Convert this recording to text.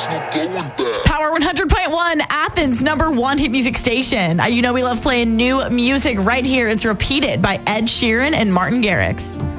There's no going back. Power 100.1, Athens' #1 hit music station. You know we love playing new music right here. It's Repeated by Ed Sheeran and Martin Garrix.